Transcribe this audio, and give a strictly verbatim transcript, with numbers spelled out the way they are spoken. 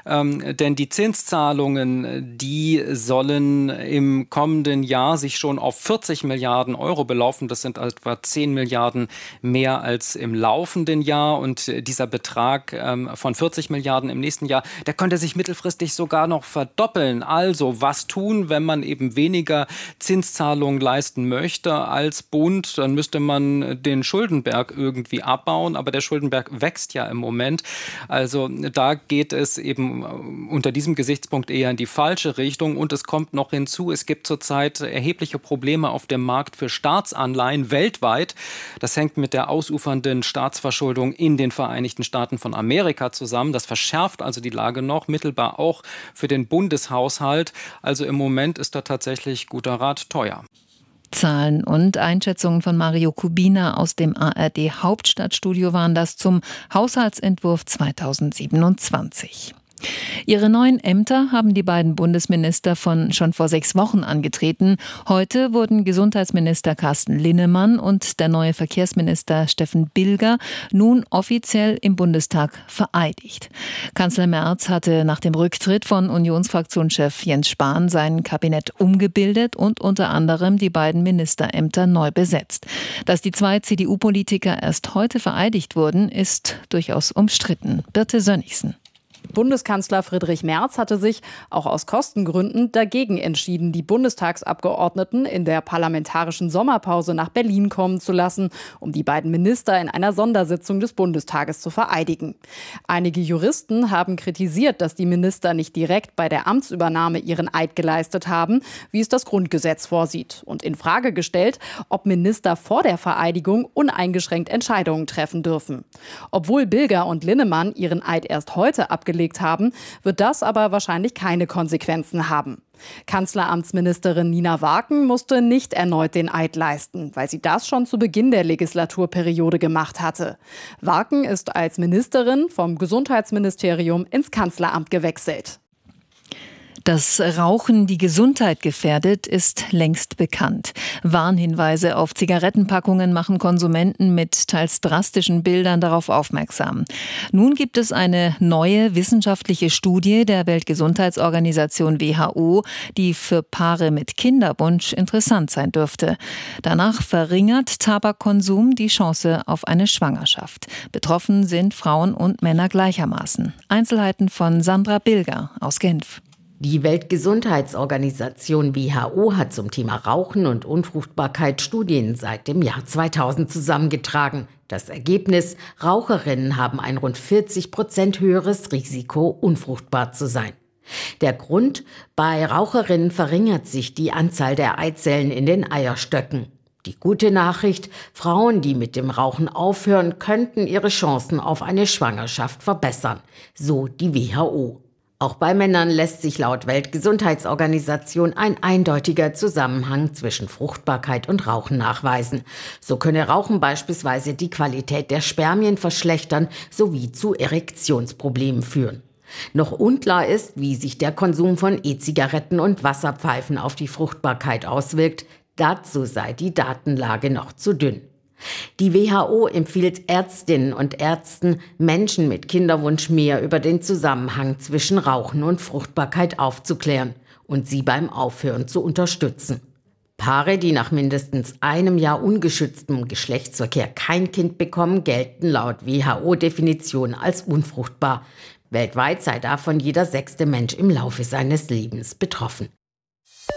Ähm, denn die Zinszahlungen, die sollen im kommenden Jahr sich schon auf vierzig Milliarden Euro belaufen. Das sind etwa zehn Milliarden mehr als im laufenden Jahr. Und dieser Betrag ähm, von vierzig Milliarden im nächsten Jahr, der könnte sich mittelfristig sogar noch verdoppeln. Also was tun, wenn man eben weniger Zinszahlungen leisten möchte als Bund? Dann müsste man den Schuldenberg irgendwie abbauen. Aber der Schuldenberg wächst ja im Moment. Also da geht es eben unter diesem Gesichtspunkt eher in die falsche Richtung. Und es kommt noch hinzu, es gibt zurzeit erhebliche Probleme auf dem Markt für Staatsanleihen weltweit. Das hängt mit der ausufernden Staatsverschuldung in den Vereinigten Staaten von Amerika zusammen. Das verschärft also die Lage noch, mittelbar auch für den Bundeshaushalt. Also im Moment ist da tatsächlich guter Rat teuer. Zahlen und Einschätzungen von Mario Kubina aus dem A R D Hauptstadtstudio waren das zum Haushaltsentwurf zweitausendsiebenundzwanzig. Ihre neuen Ämter haben die beiden Bundesminister von schon vor sechs Wochen angetreten. Heute wurden Gesundheitsminister Carsten Linnemann und der neue Verkehrsminister Steffen Bilger nun offiziell im Bundestag vereidigt. Kanzler Merz hatte nach dem Rücktritt von Unionsfraktionschef Jens Spahn sein Kabinett umgebildet und unter anderem die beiden Ministerämter neu besetzt. Dass die zwei C D U-Politiker erst heute vereidigt wurden, ist durchaus umstritten. Birte Sönnigsen. Bundeskanzler Friedrich Merz hatte sich, auch aus Kostengründen, dagegen entschieden, die Bundestagsabgeordneten in der parlamentarischen Sommerpause nach Berlin kommen zu lassen, um die beiden Minister in einer Sondersitzung des Bundestages zu vereidigen. Einige Juristen haben kritisiert, dass die Minister nicht direkt bei der Amtsübernahme ihren Eid geleistet haben, wie es das Grundgesetz vorsieht, und in Frage gestellt, ob Minister vor der Vereidigung uneingeschränkt Entscheidungen treffen dürfen. Obwohl Bilger und Linnemann ihren Eid erst heute abgelegt haben, wird das aber wahrscheinlich keine Konsequenzen haben. Kanzleramtsministerin Nina Waken musste nicht erneut den Eid leisten, weil sie das schon zu Beginn der Legislaturperiode gemacht hatte. Waken ist als Ministerin vom Gesundheitsministerium ins Kanzleramt gewechselt. Dass Rauchen die Gesundheit gefährdet, ist längst bekannt. Warnhinweise auf Zigarettenpackungen machen Konsumenten mit teils drastischen Bildern darauf aufmerksam. Nun gibt es eine neue wissenschaftliche Studie der Weltgesundheitsorganisation W H O, die für Paare mit Kinderwunsch interessant sein dürfte. Danach verringert Tabakkonsum die Chance auf eine Schwangerschaft. Betroffen sind Frauen und Männer gleichermaßen. Einzelheiten von Sandra Bilger aus Genf. Die Weltgesundheitsorganisation W H O hat zum Thema Rauchen und Unfruchtbarkeit Studien seit dem Jahr zweitausend zusammengetragen. Das Ergebnis: Raucherinnen haben ein rund vierzig Prozent höheres Risiko, unfruchtbar zu sein. Der Grund: Bei Raucherinnen verringert sich die Anzahl der Eizellen in den Eierstöcken. Die gute Nachricht: Frauen, die mit dem Rauchen aufhören, könnten ihre Chancen auf eine Schwangerschaft verbessern, so die W H O. Auch bei Männern lässt sich laut Weltgesundheitsorganisation ein eindeutiger Zusammenhang zwischen Fruchtbarkeit und Rauchen nachweisen. So könne Rauchen beispielsweise die Qualität der Spermien verschlechtern sowie zu Erektionsproblemen führen. Noch unklar ist, wie sich der Konsum von E-Zigaretten und Wasserpfeifen auf die Fruchtbarkeit auswirkt. Dazu sei die Datenlage noch zu dünn. Die W H O empfiehlt Ärztinnen und Ärzten, Menschen mit Kinderwunsch mehr über den Zusammenhang zwischen Rauchen und Fruchtbarkeit aufzuklären und sie beim Aufhören zu unterstützen. Paare, die nach mindestens einem Jahr ungeschütztem Geschlechtsverkehr kein Kind bekommen, gelten laut W H O-Definition als unfruchtbar. Weltweit sei davon jeder sechste Mensch im Laufe seines Lebens betroffen.